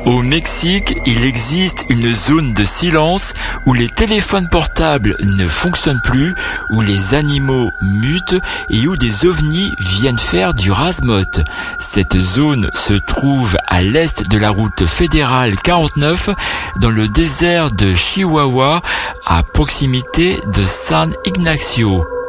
Au Mexique, il existe une zone de silence où les téléphones portables ne fonctionnent plus, où les animaux mutent et où des ovnis viennent faire du razmote. Cette zone se trouve à l'est de la route fédérale 49, dans le désert de Chihuahua, à proximité de San Ignacio.